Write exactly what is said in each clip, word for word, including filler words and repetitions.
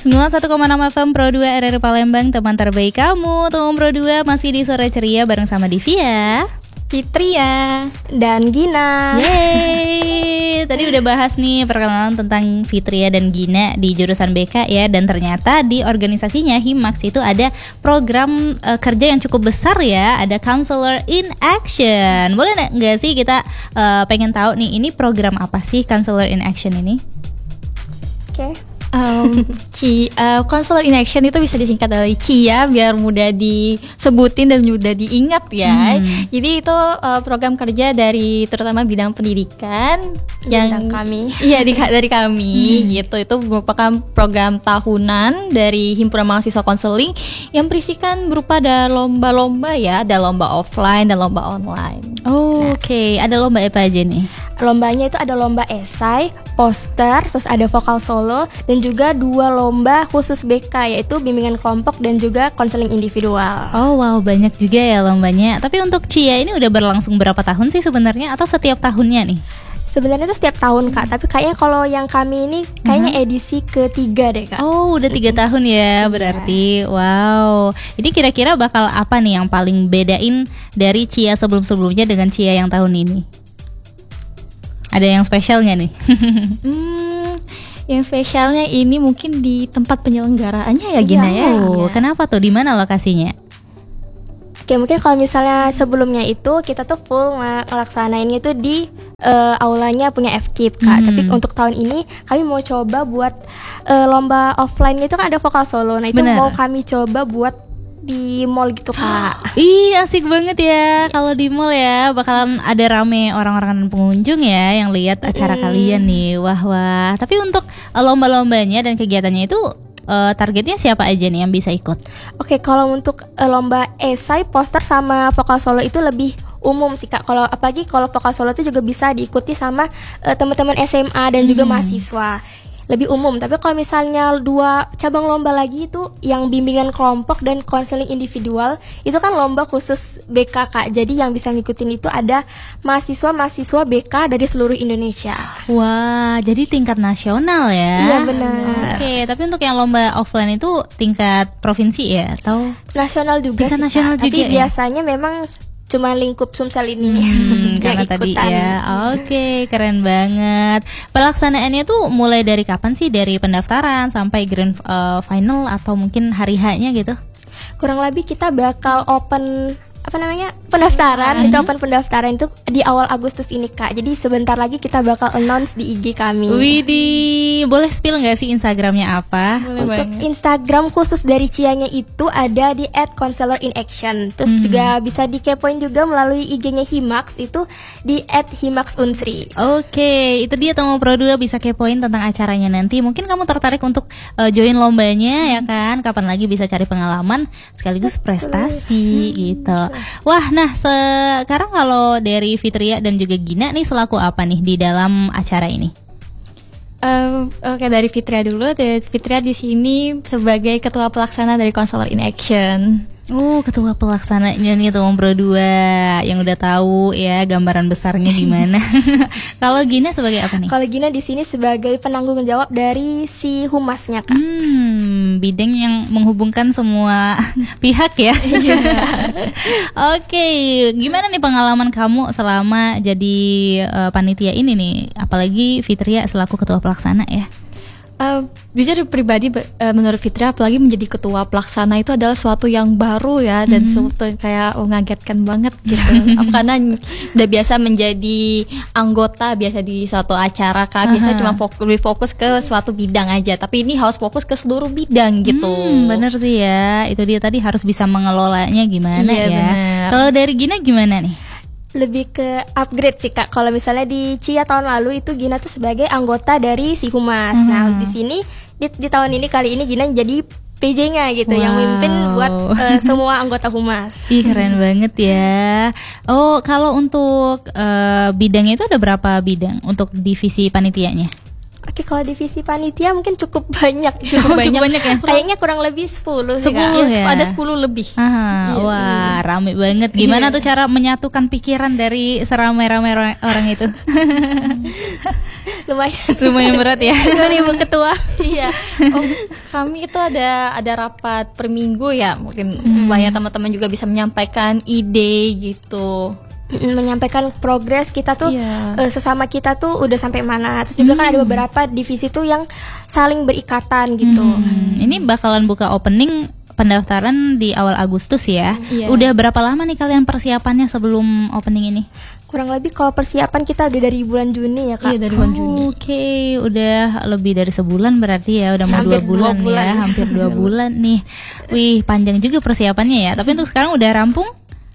sembilan puluh satu koma enam F M Pro dua R R I Palembang, teman terbaik kamu. Teman Pro dua masih di Sore Ceria bareng sama Divia, Fitria, dan Gina. Yeay. Tadi udah bahas nih perkenalan tentang Fitria dan Gina di jurusan B K ya. Dan ternyata di organisasinya Himax itu ada program uh, kerja yang cukup besar ya. Ada Counselor in Action. Boleh nggak sih kita uh, pengen tahu nih, ini program apa sih Counselor in Action ini? Oke. Okay. Um, C, uh, Counselor in Action itu bisa disingkat dari C I A biar mudah disebutin dan mudah diingat ya. Hmm. Jadi itu uh, program kerja dari terutama bidang pendidikan yang kami. Iya di, dari kami hmm. gitu. Itu merupakan program tahunan dari Himpunan Mahasiswa Konseling yang berisikan berupa ada lomba-lomba ya, ada lomba offline dan lomba online. Oh, nah. Oke, okay. Ada lomba apa aja nih? Lombanya itu ada lomba esai, poster, terus ada vokal solo, dan juga dua lomba khusus B K, yaitu bimbingan kelompok dan juga konseling individual. Oh wow, banyak juga ya lombanya. Tapi untuk C I A ini udah berlangsung berapa tahun sih sebenarnya, atau setiap tahunnya nih? Sebenarnya itu setiap tahun Kak, tapi kayaknya kalau yang kami ini kayaknya uh-huh. edisi ketiga deh Kak. Oh udah tiga tahun ya berarti. Wow. Jadi kira-kira bakal apa nih yang paling bedain dari C I A sebelum-sebelumnya dengan C I A yang tahun ini? Ada yang spesialnya nih? hmm, yang spesialnya ini mungkin di tempat penyelenggaraannya ya Gina ya. Oh, kenapa tuh? Di mana lokasinya? Oke, mungkin kalau misalnya sebelumnya itu kita tuh full ngelaksanainnya itu di uh, aulanya punya F K I P Kak. Hmm. Tapi untuk tahun ini kami mau coba buat uh, lomba offline itu kan ada vokal solo. Nah itu Bener. mau kami coba buat di mall gitu Kak. Ih asik banget ya. Kalau di mall ya bakalan ada rame orang-orang dan pengunjung ya yang lihat acara mm. kalian nih. Wah wah. Tapi untuk lomba-lombanya dan kegiatannya itu uh, targetnya siapa aja nih yang bisa ikut? Oke, kalau untuk uh, lomba esai, poster sama vokal solo itu lebih umum sih Kak. Kalau apalagi kalau vokal solo itu juga bisa diikuti sama uh, teman-teman S M A dan hmm. juga mahasiswa. Lebih umum. Tapi kalau misalnya dua cabang lomba lagi itu yang bimbingan kelompok dan konseling individual, itu kan lomba khusus B K Kak. Jadi yang bisa ngikutin itu ada mahasiswa-mahasiswa B K dari seluruh Indonesia. Wah, jadi tingkat nasional ya? Iya benar. Oke, tapi untuk yang lomba offline itu tingkat provinsi ya? Atau nasional juga tingkat sih nasional Kak. juga. Tapi ya? biasanya memang cuma lingkup Sumsel ini hmm, karena tadi ya. Oke, okay, keren banget. Pelaksanaannya tuh mulai dari kapan sih? Dari pendaftaran sampai grand uh, final atau mungkin hari H-nya gitu? Kurang lebih kita bakal open apa namanya pendaftaran hmm. itu open pendaftaran itu di awal Agustus ini Kak. Jadi sebentar lagi kita bakal announce di I G kami. Widih, boleh spill nggak sih Instagramnya apa? Boleh Untuk banget. Instagram khusus dari C I A-nya itu ada di at counselor in action. Terus hmm. juga bisa dikepoin juga melalui I G-nya Himax itu di at himax unsri. Oke, itu dia teman Pro dua, bisa kepoin tentang acaranya nanti. Mungkin kamu tertarik untuk uh, join lombanya hmm. ya kan? Kapan lagi bisa cari pengalaman sekaligus prestasi hmm. gitu. Wah, nah sekarang kalau dari Fitria dan juga Gina nih selaku apa nih di dalam acara ini? Um, Oke okay, dari Fitria dulu. Dari Fitria di sini sebagai ketua pelaksana dari Counselor in Action. Oh, ketua pelaksananya nih teman Pro dua yang udah tahu ya gambaran besarnya gimana. Kalau Gina sebagai apa nih? Kalau Gina di sini sebagai penanggung jawab dari si humasnya Kak. Hmm, bidang yang menghubungkan semua pihak ya. Oke, okay. Gimana nih pengalaman kamu selama jadi uh, panitia ini nih? Apalagi Fitria selaku ketua pelaksana ya. Uh, jujur pribadi uh, menurut Fitria apalagi menjadi ketua pelaksana itu adalah suatu yang baru ya dan mm-hmm. suatu kayak oh, ngagetkan banget gitu. Karena udah biasa menjadi anggota biasa di suatu acara Kak, biasa uh-huh. cuma fokus, lebih fokus ke suatu bidang aja, tapi ini harus fokus ke seluruh bidang gitu. Hmm, bener sih ya, itu dia tadi harus bisa mengelolanya gimana iya, ya. Kalau dari Gina gimana nih? Lebih ke upgrade sih Kak. Kalau misalnya di C I A tahun lalu itu Gina tuh sebagai anggota dari si humas. Hmm. Nah di sini di, di tahun ini kali ini Gina jadi P J-nya gitu, wow. yang mimpin buat uh, semua anggota humas. Ih keren banget ya. Oh kalau untuk uh, bidangnya itu ada berapa bidang untuk divisi panitianya? Oke, kalau divisi panitia mungkin cukup banyak. Cukup banyak, banyak ya? Kayaknya kurang lebih sepuluh sih, Kak. sepuluh ya? Ada sepuluh lebih. Aha, Iya. wah, rame banget. Gimana Iya. tuh cara menyatukan pikiran dari seramai-ramai orang, orang itu? Lumayan. Lumayan berat ya. Dua ribu ketua. Iya. Oh, kami itu ada ada rapat per minggu ya, mungkin supaya teman-teman juga bisa menyampaikan ide gitu. Menyampaikan progres kita tuh Iya. eh, sesama kita tuh udah sampai mana. Terus juga kan ada beberapa divisi tuh yang saling berikatan gitu. Hmm, ini bakalan buka opening pendaftaran di awal Agustus ya. Iya. Udah berapa lama nih kalian persiapannya sebelum opening ini? Kurang lebih kalau persiapan kita udah dari bulan Juni ya, Kak. Iya, dari bulan Juni. Oke, udah lebih dari sebulan berarti ya, udah mau dua Hampir bulan, dua bulan. ya, hampir dua bulan nih. Wih, panjang juga persiapannya ya. Tapi untuk sekarang udah rampung?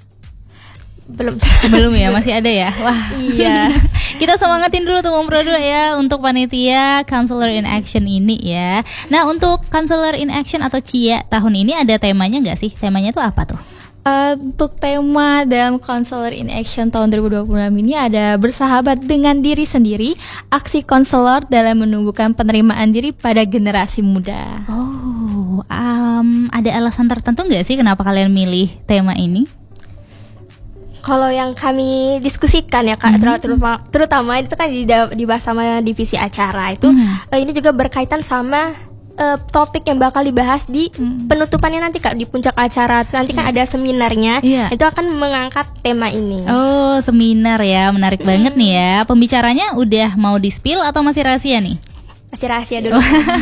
Belum. Belum ya, masih ada ya. Wah, Iya. Kita semangatin dulu tuh Mom Pro dua ya untuk panitia Counselor in Action ini ya. Nah, untuk Counselor in Action atau C I A tahun ini ada temanya nggak sih? Temanya tuh apa tuh? Uh, untuk tema dalam Counselor in Action tahun dua ribu dua puluh enam ini ada bersahabat dengan diri sendiri, aksi konselor dalam menumbuhkan penerimaan diri pada generasi muda. Oh, um, ada alasan tertentu nggak sih kenapa kalian milih tema ini? Kalau yang kami diskusikan ya, Kak, ter- terutama, terutama itu kan dida- dibahas sama divisi acara itu, Mhm. eh, ini juga berkaitan sama eh, topik yang bakal dibahas di penutupannya nanti, Kak, di puncak acara. Nanti kan ada seminarnya, Iya. itu akan mengangkat tema ini. Oh, seminar ya, menarik banget nih ya. Pembicaranya udah mau di-spill atau masih rahasia nih? Masih rahasia dulu.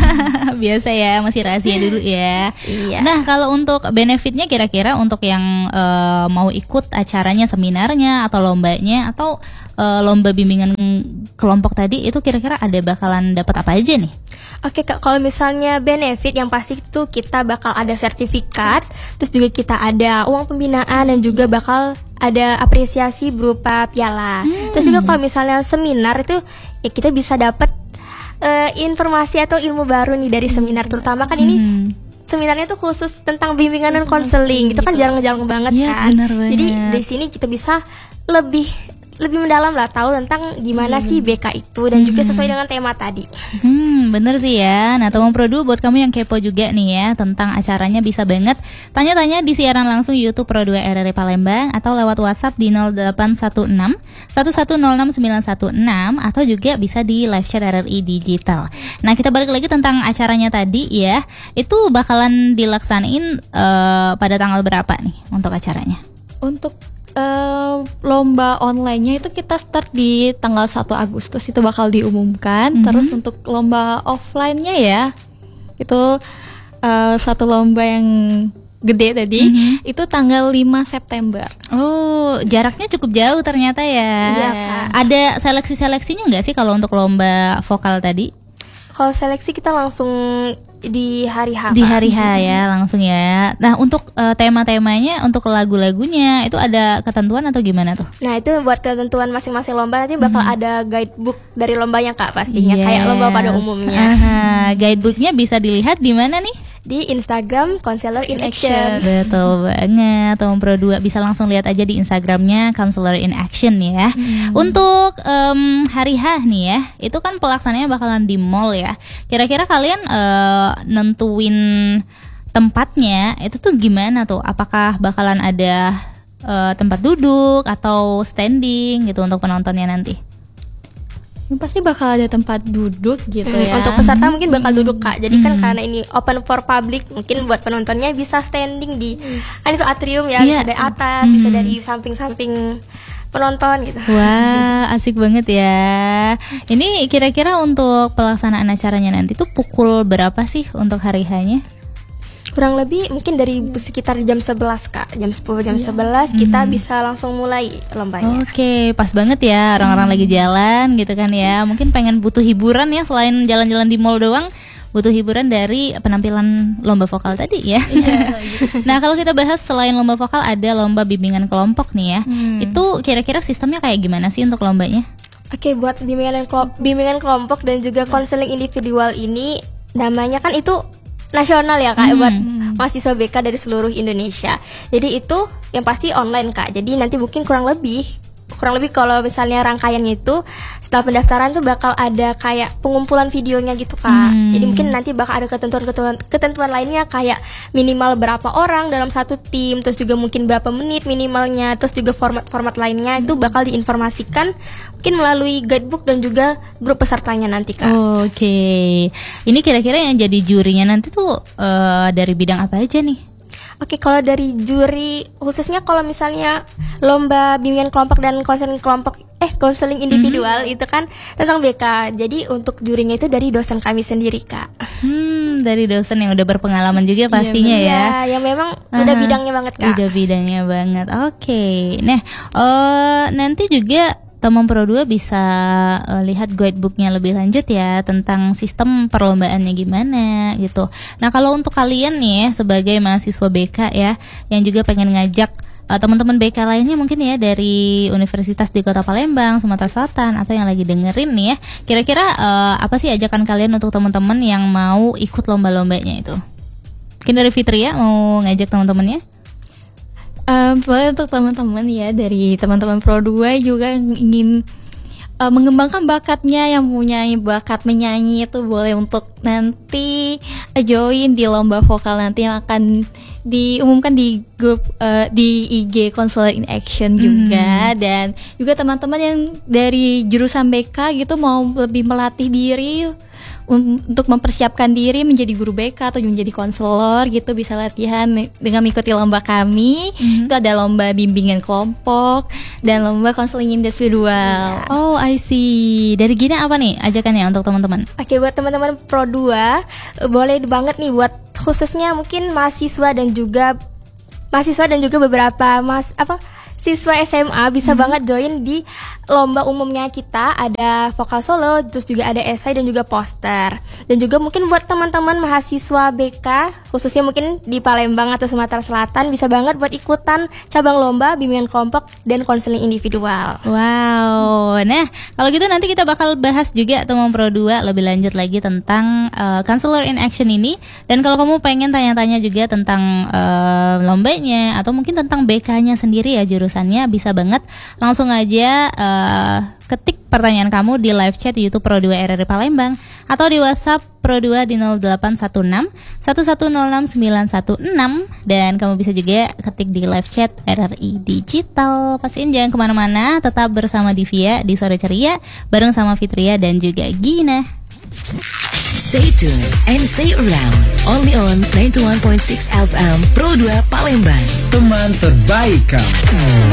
Biasa ya, masih rahasia dulu ya. Iya. Nah, kalau untuk benefitnya kira-kira untuk yang eh, mau ikut acaranya, seminarnya atau lombanya atau eh, lomba bimbingan kelompok tadi itu kira-kira ada bakalan dapat apa aja nih? Oke, Kak, kalau misalnya benefit yang pasti itu kita bakal ada sertifikat, terus juga kita ada uang pembinaan dan juga bakal ada apresiasi berupa piala. Terus juga kalau misalnya seminar itu ya kita bisa dapat eh, informasi atau ilmu baru nih dari seminar, terutama kan ini Hmm. seminarnya tuh khusus tentang bimbingan dan konseling. Itu kan jarang-jarang banget Iya, kan. benar banget. Jadi di sini kita bisa lebih lebih mendalam lah, tahu tentang gimana sih B K itu dan juga sesuai dengan tema tadi. Hmm, bener sih ya. Nah, teman Pro dua buat kamu yang kepo juga nih ya tentang acaranya, bisa banget tanya-tanya di siaran langsung YouTube Pro dua R R I Palembang atau lewat WhatsApp di nol delapan satu enam satu satu nol enam sembilan satu enam atau juga bisa di live chat R R I Digital. Nah, kita balik lagi tentang acaranya tadi ya. Itu bakalan dilaksanain eh, pada tanggal berapa nih untuk acaranya? Untuk eh, lomba online-nya itu kita start di tanggal satu Agustus, itu bakal diumumkan. Mhm. Terus untuk lomba offline-nya ya, itu eh, satu lomba yang gede tadi, itu tanggal lima September. Oh, jaraknya cukup jauh ternyata ya. Iya, Kak. Ada seleksi-seleksinya nggak sih kalau untuk lomba vokal tadi? Kalau seleksi kita langsung di hari H. Di Kak. hari H ya langsung ya. Nah, untuk eh, tema-temanya, untuk lagu-lagunya itu ada ketentuan atau gimana tuh? Nah, itu buat ketentuan masing-masing lomba nanti bakal ada guidebook dari lombanya, Kak, pastinya kayak lomba pada Yes. umumnya. Aha, guidebooknya bisa dilihat di mana nih? Di Instagram Counselor in Action. Betul banget, Teman Pro dua bisa langsung lihat aja di Instagramnya Counselor in Action ya. Untuk em, hari H nih ya, itu kan pelaksanaannya bakalan di mall ya. Kira-kira kalian eh, nentuin tempatnya itu tuh gimana tuh? Apakah bakalan ada eh, tempat duduk atau standing gitu untuk penontonnya nanti? Yang pasti bakal ada tempat duduk gitu Hmm, ya. Untuk peserta mungkin bakal duduk, Kak. Jadi kan karena ini open for public, mungkin buat penontonnya bisa standing di kan itu atrium ya, Iya. bisa dari atas, bisa dari samping-samping penonton gitu. Wah, asik banget ya. Ini kira-kira untuk pelaksanaan acaranya nanti tuh pukul berapa sih untuk hari H-nya? Kurang lebih mungkin dari sekitar jam sebelas, Kak. Jam sepuluh, jam sebelas kita bisa langsung mulai lombanya. Oke, pas banget ya orang-orang lagi jalan gitu kan ya. Mungkin pengen butuh hiburan ya, selain jalan-jalan di mall doang, butuh hiburan dari penampilan lomba vokal tadi ya. Nah, kalau kita bahas selain lomba vokal ada lomba bimbingan kelompok nih ya. Itu kira-kira sistemnya kayak gimana sih untuk lombanya? Oke, buat bimbingan kelo- bimbingan kelompok dan juga konseling individual ini namanya kan itu nasional ya, Kak, buat mahasiswa B K dari seluruh Indonesia. Jadi itu yang pasti online, Kak. Jadi nanti mungkin kurang lebih kurang lebih kalau misalnya rangkaiannya itu setelah pendaftaran tuh bakal ada kayak pengumpulan videonya gitu Kak. Hmm. Jadi mungkin nanti bakal ada ketentuan-ketentuan ketentuan lainnya kayak minimal berapa orang dalam satu tim, terus juga mungkin berapa menit minimalnya, terus juga format-format lainnya itu bakal diinformasikan mungkin melalui guidebook dan juga grup pesertanya nanti Kak. Oh, Oke, okay. Ini kira-kira yang jadi jurinya nanti tuh uh, dari bidang apa aja nih? Oke, kalau dari juri khususnya kalau misalnya lomba bimbingan kelompok dan konseling kelompok eh konseling individual mm-hmm. itu kan tentang B K. Jadi untuk jurinya itu dari dosen kami sendiri Kak. Hmm, dari dosen yang udah berpengalaman juga pastinya ya. Iya, yang memang uh-huh. udah bidangnya banget Kak. Udah bidangnya banget. Oke. Okay. Nah, uh, nanti juga teman Pro dua bisa uh, lihat guidebooknya lebih lanjut ya tentang sistem perlombaannya gimana gitu. Nah kalau untuk kalian nih sebagai mahasiswa B K ya yang juga pengen ngajak uh, teman-teman B K lainnya mungkin ya dari universitas di Kota Palembang, Sumatera Selatan atau yang lagi dengerin nih ya, kira-kira uh, apa sih ajakan kalian untuk teman-teman yang mau ikut lomba-lombanya itu? Mungkin dari Fitria mau ngajak teman-temannya? Uh, boleh untuk teman-teman ya dari teman-teman Pro dua juga yang ingin uh, mengembangkan bakatnya, yang punya bakat menyanyi itu boleh untuk nanti uh, join di lomba vokal nanti yang akan diumumkan di grup uh, di I G Counselor in Action juga. Mm. Dan juga teman-teman yang dari jurusan B K gitu mau lebih melatih diri untuk mempersiapkan diri menjadi guru B K atau menjadi konselor gitu, bisa latihan dengan mengikuti lomba kami. Mm-hmm. Itu ada lomba bimbingan kelompok dan lomba konseling individual. Oh, I see. Dari Gina apa nih ajakannya untuk teman-teman? Oke, buat teman-teman Pro dua boleh banget nih buat khususnya mungkin mahasiswa dan juga mahasiswa dan juga beberapa mas apa siswa S M A bisa hmm. banget join di lomba umumnya kita, ada vokal solo, terus juga ada esai dan juga poster. Dan juga mungkin buat teman-teman mahasiswa B K khususnya mungkin di Palembang atau Sumatera Selatan bisa banget buat ikutan cabang lomba bimbingan kelompok dan konseling individual. Wow. Nah, kalau gitu nanti kita bakal bahas juga teman Pro dua lebih lanjut lagi tentang uh, Counselor in Action ini. Dan kalau kamu pengen tanya-tanya juga tentang uh, lombanya atau mungkin tentang B K-nya sendiri ya jurusannya, bisa banget langsung aja uh, ketik pertanyaan kamu di live chat YouTube Pro dua R R I Palembang atau di WhatsApp Pro dua di nol delapan satu enam satu satu nol enam sembilan satu enam, dan kamu bisa juga ketik di live chat R R I Digital. Pastiin jangan kemana-mana, tetap bersama Divia di Sore Ceria bareng sama Fitria dan juga Gina. Stay tuned and stay around only on ninety-one point six F M Pro dua Palembang. Teman terbaik kamu.